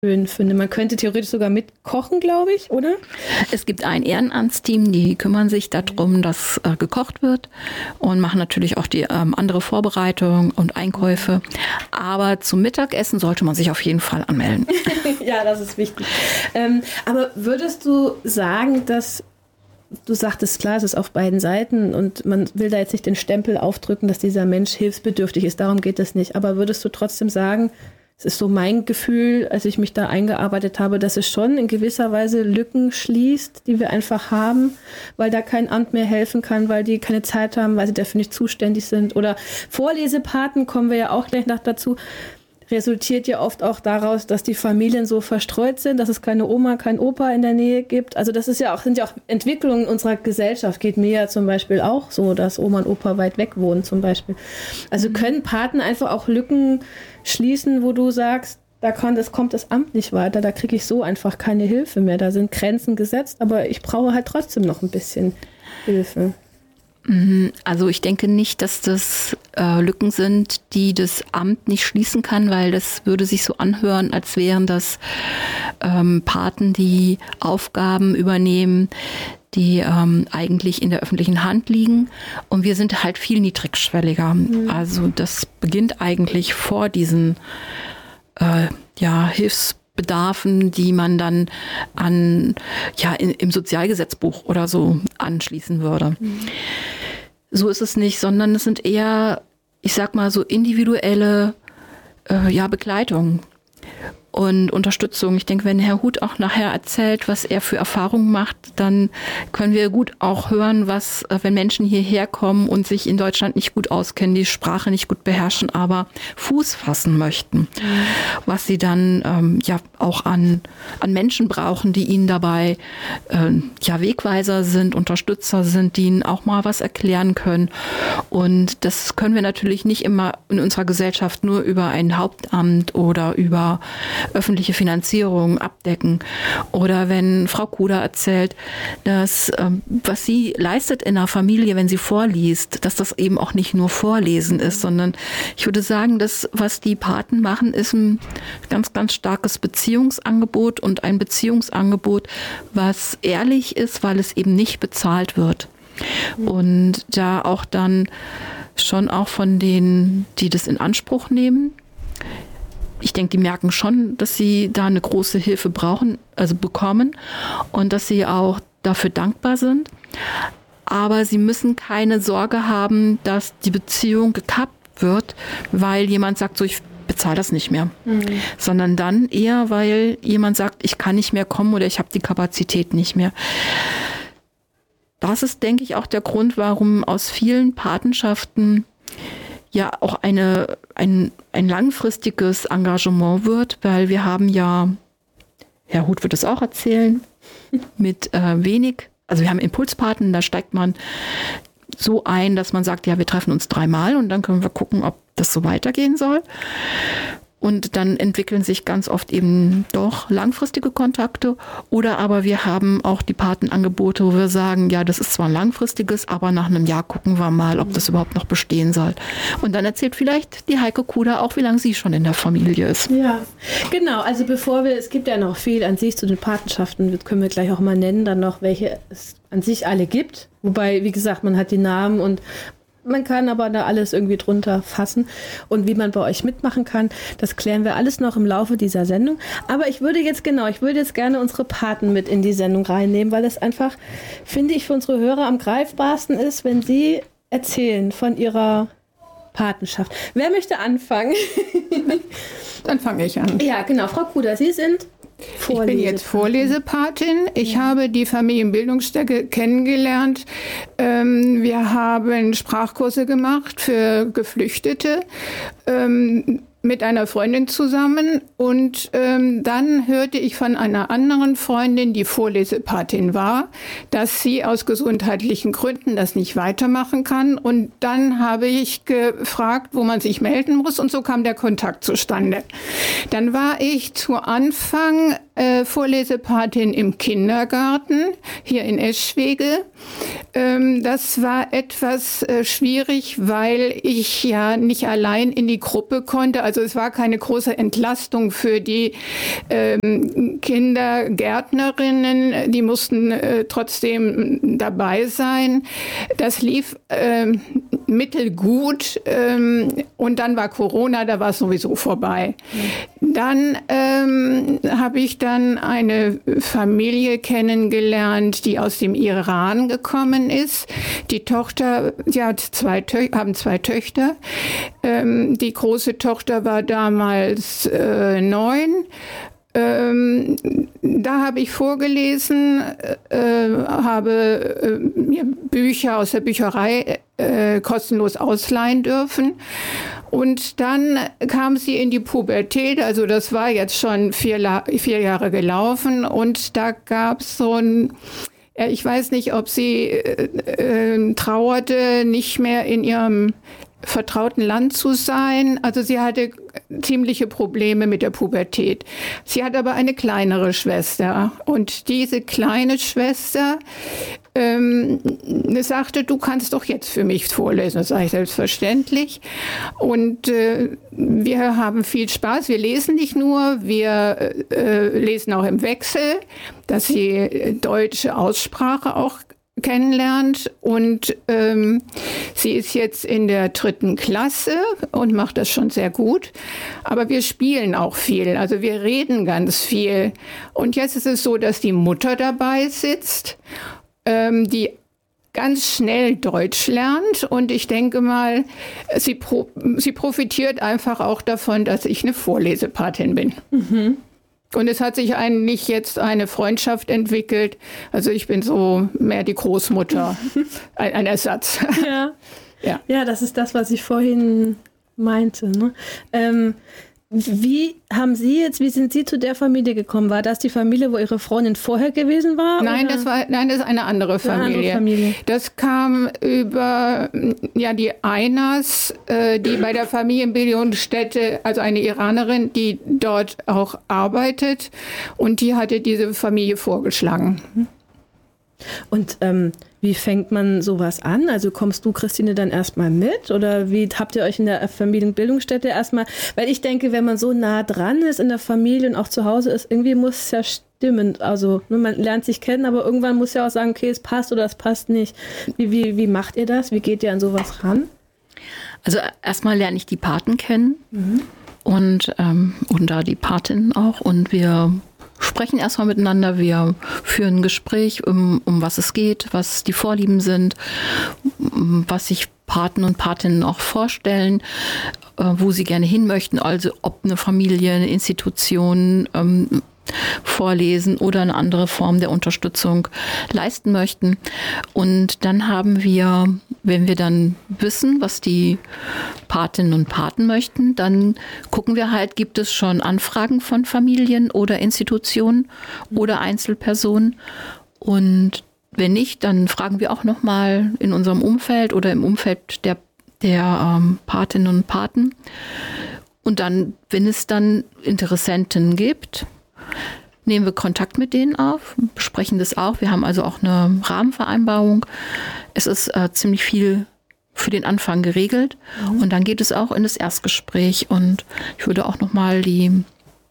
schön finde. Man könnte theoretisch sogar mitkochen, glaube ich, oder? Es gibt ein Ehrenamtsteam, die kümmern sich darum, dass gekocht wird und machen natürlich auch die andere Vorbereitung und Einkäufe. Aber zum Mittagessen sollte man sich auf jeden Fall anmelden. Ja, das ist wichtig. Aber würdest du sagen, dass du sagtest, klar, es ist auf beiden Seiten und man will da jetzt nicht den Stempel aufdrücken, dass dieser Mensch hilfsbedürftig ist, darum geht es nicht. Aber würdest du trotzdem sagen, es ist so mein Gefühl, als ich mich da eingearbeitet habe, dass es schon in gewisser Weise Lücken schließt, die wir einfach haben, weil da kein Amt mehr helfen kann, weil die keine Zeit haben, weil sie dafür nicht zuständig sind. Oder Vorlesepaten, kommen wir ja auch gleich noch dazu, resultiert ja oft auch daraus, dass die Familien so verstreut sind, dass es keine Oma, kein Opa in der Nähe gibt. Also das sind ja auch Entwicklungen unserer Gesellschaft. Geht mir ja zum Beispiel auch so, dass Oma und Opa weit weg wohnen zum Beispiel. Also können Paten einfach auch Lücken schließen, wo du sagst, kommt das Amt nicht weiter, da kriege ich so einfach keine Hilfe mehr. Da sind Grenzen gesetzt, aber ich brauche halt trotzdem noch ein bisschen Hilfe. Also ich denke nicht, dass das Lücken sind, die das Amt nicht schließen kann, weil das würde sich so anhören, als wären das Paten, die Aufgaben übernehmen, die eigentlich in der öffentlichen Hand liegen. Und wir sind halt viel niedrigschwelliger. Also das beginnt eigentlich vor diesen Hilfsbedarfen, die man dann im Sozialgesetzbuch oder so anschließen würde. So ist es nicht, sondern es sind eher, ich sag mal, so individuelle Begleitung und Unterstützung. Ich denke, wenn Herr Huth auch nachher erzählt, was er für Erfahrungen macht, dann können wir gut auch hören, was, wenn Menschen hierher kommen und sich in Deutschland nicht gut auskennen, die Sprache nicht gut beherrschen, aber Fuß fassen möchten, was sie dann auch an Menschen brauchen, die ihnen dabei Wegweiser sind, Unterstützer sind, die ihnen auch mal was erklären können. Und das können wir natürlich nicht immer in unserer Gesellschaft nur über ein Hauptamt oder über öffentliche Finanzierung abdecken. Oder wenn Frau Kuder erzählt, dass was sie leistet in einer Familie, wenn sie vorliest, dass das eben auch nicht nur Vorlesen ist, sondern ich würde sagen, das, was die Paten machen, ist ein ganz, ganz starkes Beziehungsangebot und ein Beziehungsangebot, was ehrlich ist, weil es eben nicht bezahlt wird. Und da auch dann schon auch von denen, die das in Anspruch nehmen, ich denke, die merken schon, dass sie da eine große Hilfe bekommen und dass sie auch dafür dankbar sind. Aber sie müssen keine Sorge haben, dass die Beziehung gekappt wird, weil jemand sagt, so, ich bezahle das nicht mehr. Sondern dann eher, weil jemand sagt, ich kann nicht mehr kommen oder ich habe die Kapazität nicht mehr. Das ist, denke ich, auch der Grund, warum aus vielen Patenschaften ja auch ein langfristiges Engagement wird, weil wir haben ja, Herr Huth wird es auch erzählen, mit wenig, also wir haben Impulspaten, da steigt man so ein, dass man sagt, ja, wir treffen uns 3-mal und dann können wir gucken, ob das so weitergehen soll. Und dann entwickeln sich ganz oft eben doch langfristige Kontakte. Oder aber wir haben auch die Patenangebote, wo wir sagen, ja, das ist zwar ein langfristiges, aber nach einem Jahr gucken wir mal, ob das überhaupt noch bestehen soll. Und dann erzählt vielleicht die Heike Kuder auch, wie lange sie schon in der Familie ist. Ja, genau. Also es gibt ja noch viel an sich zu den Patenschaften, das können wir gleich auch mal nennen, dann noch, welche es an sich alle gibt. Wobei, wie gesagt, man hat die Namen und man kann aber da alles irgendwie drunter fassen. Und wie man bei euch mitmachen kann, das klären wir alles noch im Laufe dieser Sendung. Aber ich würde jetzt gerne unsere Paten mit in die Sendung reinnehmen, weil es einfach, finde ich, für unsere Hörer am greifbarsten ist, wenn sie erzählen von ihrer Patenschaft. Wer möchte anfangen? Dann fange ich an. Ja, genau. Frau Kuder, Sie sind Ich bin jetzt Vorlesepatin. Ich habe die Familienbildungsstätte kennengelernt. Wir haben Sprachkurse gemacht für Geflüchtete mit einer Freundin zusammen. Und dann hörte ich von einer anderen Freundin, die Vorlesepatin war, dass sie aus gesundheitlichen Gründen das nicht weitermachen kann. Und dann habe ich gefragt, wo man sich melden muss. Und so kam der Kontakt zustande. Dann war ich zu Anfang Vorlesepatin im Kindergarten hier in Eschwege. Das war etwas schwierig, weil ich ja nicht allein in die Gruppe konnte. Also es war keine große Entlastung für die Kindergärtnerinnen. Die mussten trotzdem dabei sein. Das lief mittelgut. Und dann war Corona, da war es sowieso vorbei. Dann habe ich dann eine Familie kennengelernt, die aus dem Iran gekommen ist. Die Tochter, sie hat haben zwei Töchter. Die große Tochter war damals 9. Da habe ich vorgelesen, habe mir Bücher aus der Bücherei kostenlos ausleihen dürfen. Und dann kam sie in die Pubertät, also das war jetzt schon 4 Jahre gelaufen. Und da gab es so ein, ich weiß nicht, ob sie trauerte, nicht mehr in ihrem vertrauten Land zu sein. Also sie hatte ziemliche Probleme mit der Pubertät. Sie hat aber eine kleinere Schwester. Und diese kleine Schwester sagte, du kannst doch jetzt für mich vorlesen. Das sage ich selbstverständlich. Und wir haben viel Spaß. Wir lesen nicht nur, wir lesen auch im Wechsel, dass sie deutsche Aussprache auch kennenlernt. Und sie ist jetzt in der 3. Klasse und macht das schon sehr gut. Aber wir spielen auch viel, also wir reden ganz viel. Und jetzt ist es so, dass die Mutter dabei sitzt, die ganz schnell Deutsch lernt. Und ich denke mal, sie profitiert einfach auch davon, dass ich eine Vorlesepatin bin. Mhm. Und es hat sich eigentlich jetzt eine Freundschaft entwickelt. Also ich bin so mehr die Großmutter, ein Ersatz. Ja. Ja, das ist das, was ich vorhin meinte. Ne? Wie sind Sie zu der Familie gekommen? War das die Familie, wo Ihre Freundin vorher gewesen war? Nein, das ist eine andere Familie. Das kam über die Einers, die bei der Familienbildungsstätte, also eine Iranerin, die dort auch arbeitet, und die hatte diese Familie vorgeschlagen. Und wie fängt man sowas an? Also kommst du, Christine, dann erstmal mit? Oder wie habt ihr euch in der Familienbildungsstätte erstmal? Weil ich denke, wenn man so nah dran ist in der Familie und auch zu Hause ist, irgendwie muss es ja stimmen. Also man lernt sich kennen, aber irgendwann muss ja auch sagen, okay, es passt oder es passt nicht. Wie macht ihr das? Wie geht ihr an sowas ran? Also erstmal lerne ich die Paten kennen und da die Patin auch, und wir sprechen erstmal miteinander, wir führen ein Gespräch, um was es geht, was die Vorlieben sind, was sich Paten und Patinnen auch vorstellen, wo sie gerne hin möchten, also ob eine Familie, eine Institution vorlesen oder eine andere Form der Unterstützung leisten möchten. Und dann haben wir, wenn wir dann wissen, was die Patinnen und Paten möchten, dann gucken wir halt, gibt es schon Anfragen von Familien oder Institutionen oder Einzelpersonen. Und wenn nicht, dann fragen wir auch nochmal in unserem Umfeld oder im Umfeld der Patinnen und Paten. Und dann, wenn es dann Interessenten gibt, nehmen wir Kontakt mit denen auf, besprechen das auch. Wir haben also auch eine Rahmenvereinbarung. Es ist ziemlich viel für den Anfang geregelt. Und dann geht es auch in das Erstgespräch. Und ich würde auch nochmal die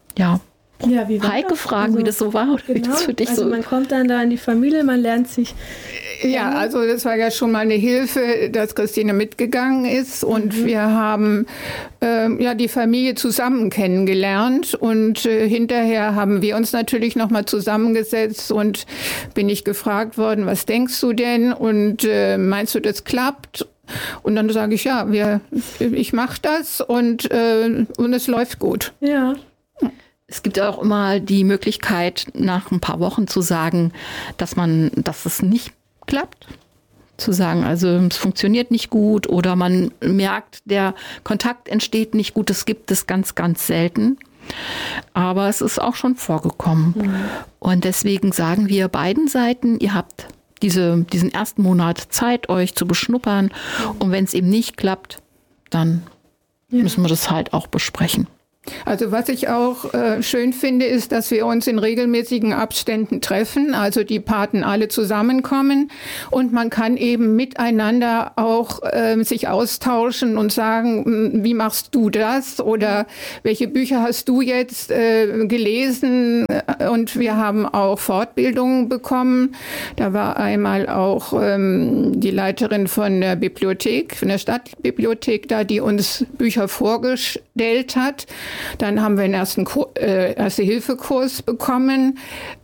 Heike fragen, also, wie das so war, oder wie das für dich so. Man kommt dann da in die Familie, man lernt sich. Ja, also das war ja schon mal eine Hilfe, dass Christine mitgegangen ist, und wir haben die Familie zusammen kennengelernt, und hinterher haben wir uns natürlich noch mal zusammengesetzt, und bin ich gefragt worden, was denkst du denn, und meinst du, das klappt? Und dann sage ich, ja, ich mache das, und es läuft gut. Ja. Es gibt auch immer die Möglichkeit, nach ein paar Wochen zu sagen, dass es nicht klappt. Zu sagen, also es funktioniert nicht gut, oder man merkt, der Kontakt entsteht nicht gut. Das gibt es ganz, ganz selten. Aber es ist auch schon vorgekommen. Und deswegen sagen wir beiden Seiten, ihr habt diesen ersten Monat Zeit, euch zu beschnuppern. Und wenn es eben nicht klappt, dann müssen wir das halt auch besprechen. Also was ich auch schön finde, ist, dass wir uns in regelmäßigen Abständen treffen, also die Paten alle zusammenkommen und man kann eben miteinander auch sich austauschen und sagen, wie machst du das oder welche Bücher hast du jetzt gelesen, und wir haben auch Fortbildungen bekommen. Da war einmal auch die Leiterin von der Bibliothek, von der Stadtbibliothek da, die uns Bücher vorgestellt hat. Dann haben wir einen Erste-Hilfe-Kurs bekommen.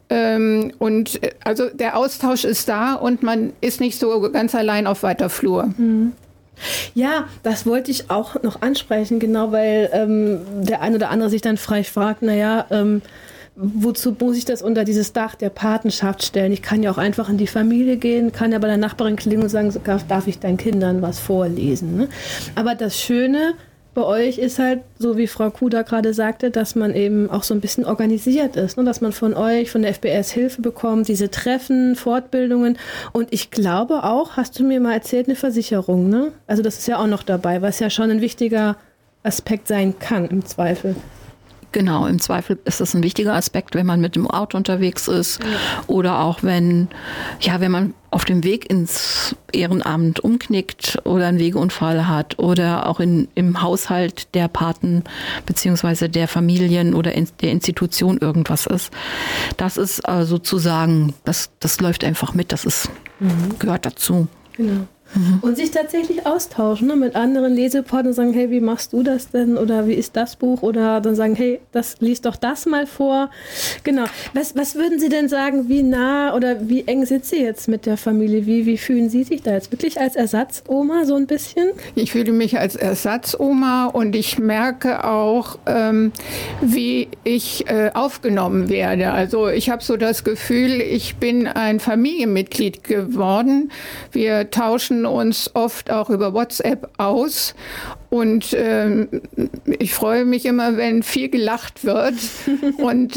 Und also der Austausch ist da und man ist nicht so ganz allein auf weiter Flur. Ja, das wollte ich auch noch ansprechen, genau, weil der ein oder andere sich dann frei fragt, wozu muss ich das unter dieses Dach der Patenschaft stellen? Ich kann ja auch einfach in die Familie gehen, kann ja bei der Nachbarin klingeln und sagen, darf ich deinen Kindern was vorlesen? Ne? Aber das Schöne bei euch ist halt, so wie Frau Kuda gerade sagte, dass man eben auch so ein bisschen organisiert ist, ne? Dass man von euch, von der FBS Hilfe bekommt, diese Treffen, Fortbildungen und ich glaube auch, hast du mir mal erzählt, eine Versicherung, ne? Also das ist ja auch noch dabei, was ja schon ein wichtiger Aspekt sein kann im Zweifel. Genau, im Zweifel ist das ein wichtiger Aspekt, wenn man mit dem Auto unterwegs ist oder auch wenn man auf dem Weg ins Ehrenamt umknickt oder einen Wegeunfall hat oder auch im Haushalt der Paten beziehungsweise der Familien oder der Institution irgendwas ist. Das ist sozusagen, das läuft einfach mit, gehört dazu. Genau. Und sich tatsächlich austauschen, ne, mit anderen Lesepartnern, sagen, hey, wie machst du das denn? Oder wie ist das Buch? Oder dann sagen, hey, lies doch das mal vor. Genau. Was würden Sie denn sagen, wie nah oder wie eng sind Sie jetzt mit der Familie? Wie fühlen Sie sich da jetzt? Wirklich als Ersatzoma so ein bisschen? Ich fühle mich als Ersatzoma und ich merke auch, wie ich aufgenommen werde. Also ich habe so das Gefühl, ich bin ein Familienmitglied geworden. Wir tauschen uns oft auch über WhatsApp aus und ich freue mich immer, wenn viel gelacht wird und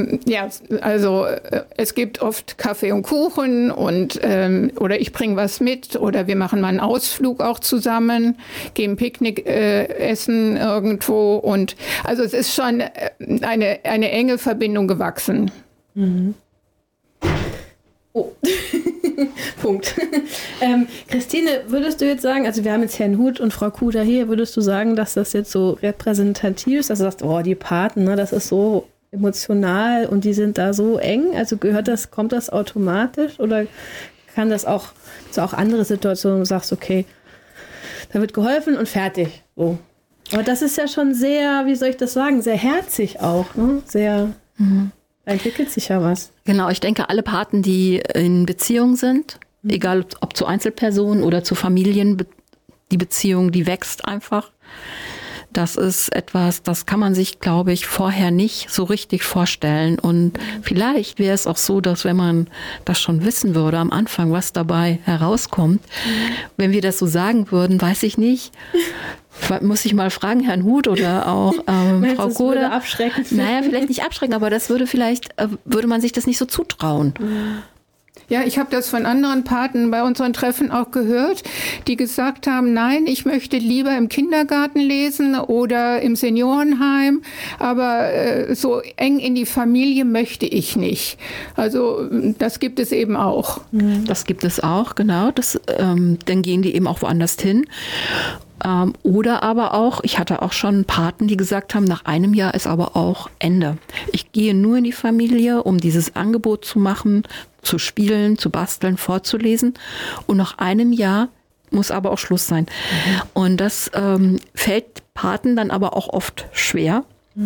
es gibt oft Kaffee und Kuchen und oder ich bringe was mit oder wir machen mal einen Ausflug auch zusammen, gehen Picknick essen irgendwo und also es ist schon eine enge Verbindung gewachsen. Mhm. Oh, Punkt. Christine, würdest du jetzt sagen, also wir haben jetzt Herrn Huth und Frau Kuda hier, würdest du sagen, dass das jetzt so repräsentativ ist, dass du sagst, oh, die Paten, ne, das ist so emotional und die sind da so eng, also kommt das automatisch oder kann das auch andere Situationen, wo du sagst, okay, da wird geholfen und fertig, so. Aber das ist ja schon sehr, wie soll ich das sagen, sehr herzig auch, ne? Sehr... Da entwickelt sich ja was. Genau, ich denke, alle Paten, die in Beziehung sind, egal ob zu Einzelpersonen oder zu Familien, die Beziehung, die wächst einfach. Das ist etwas, das kann man sich, glaube ich, vorher nicht so richtig vorstellen. Und vielleicht wäre es auch so, dass wenn man das schon wissen würde am Anfang, was dabei herauskommt, wenn wir das so sagen würden, weiß ich nicht. Muss ich mal fragen, Herrn Huth oder auch Frau Kuda. Würde abschrecken? Naja, vielleicht nicht abschrecken, aber das würde man sich das nicht so zutrauen. Ja, ich habe das von anderen Paten bei unseren Treffen auch gehört, die gesagt haben, nein, ich möchte lieber im Kindergarten lesen oder im Seniorenheim, aber so eng in die Familie möchte ich nicht. Also das gibt es eben auch. Das gibt es auch, genau. Dann gehen die eben auch woanders hin. Oder aber auch, ich hatte auch schon Paten, die gesagt haben, nach einem Jahr ist aber auch Ende. Ich gehe nur in die Familie, um dieses Angebot zu machen, zu spielen, zu basteln, vorzulesen. Und nach einem Jahr muss aber auch Schluss sein. Und das fällt Paten dann aber auch oft schwer.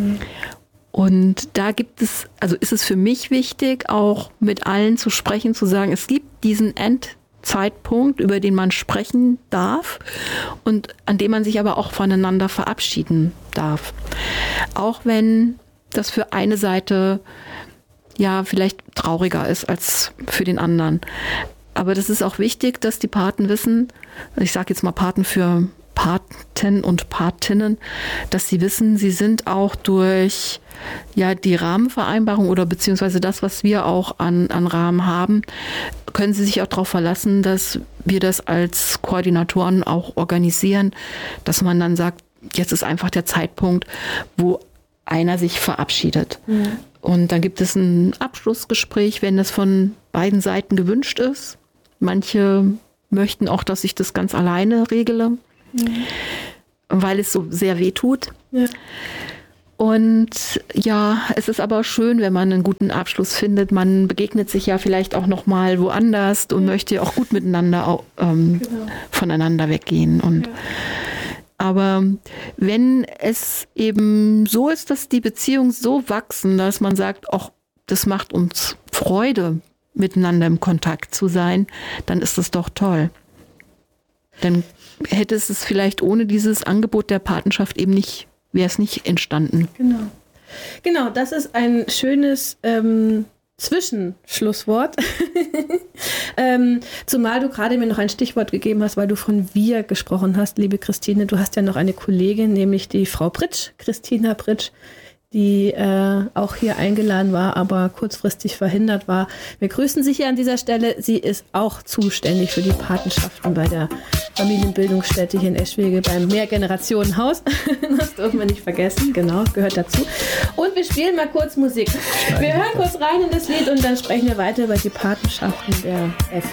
Und da ist es für mich wichtig, auch mit allen zu sprechen, zu sagen, es gibt diesen Endzeitpunkt, über den man sprechen darf und an dem man sich aber auch voneinander verabschieden darf. Auch wenn das für eine Seite ja vielleicht trauriger ist als für den anderen. Aber das ist auch wichtig, dass die Paten wissen, ich sage jetzt mal Paten für Paten und Patinnen, dass sie wissen, sie sind auch durch die Rahmenvereinbarung oder beziehungsweise das, was wir auch an Rahmen haben, können sie sich auch darauf verlassen, dass wir das als Koordinatoren auch organisieren, dass man dann sagt, jetzt ist einfach der Zeitpunkt, wo einer sich verabschiedet. Und dann gibt es ein Abschlussgespräch, wenn es von beiden Seiten gewünscht ist. Manche möchten auch, dass ich das ganz alleine regle, weil es so sehr weh tut. Ja. Und ja, es ist aber schön, wenn man einen guten Abschluss findet. Man begegnet sich ja vielleicht auch noch mal woanders und möchte ja auch gut miteinander voneinander weggehen. Und aber wenn es eben so ist, dass die Beziehungen so wachsen, dass man sagt, ach, das macht uns Freude, miteinander im Kontakt zu sein, dann ist das doch toll. Dann hätte es vielleicht ohne dieses Angebot der Patenschaft eben nicht, wäre es nicht entstanden. Genau, das ist ein schönes Zwischenschlusswort. Zumal du gerade mir noch ein Stichwort gegeben hast, weil du von wir gesprochen hast, liebe Christine. Du hast ja noch eine Kollegin, nämlich die Frau Pritsch, Christina Pritsch, die auch hier eingeladen war, aber kurzfristig verhindert war. Wir grüßen Sie hier an dieser Stelle. Sie ist auch zuständig für die Patenschaften bei der Familienbildungsstätte hier in Eschwege beim Mehrgenerationenhaus. Das dürfen wir nicht vergessen. Genau, gehört dazu. Und wir spielen mal kurz Musik. Wir hören kurz rein in das Lied und dann sprechen wir weiter über die Patenschaften der